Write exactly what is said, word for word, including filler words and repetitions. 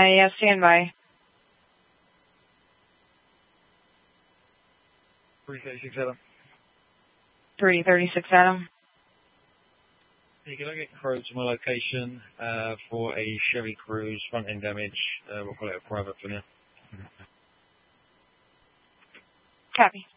yeah, stand by. three thirty-six Adam. three thirty-six Adam. Hey, can I get crew to my location uh, for a Chevy Cruze, front end damage? Uh, we'll call it a private for now. Copy.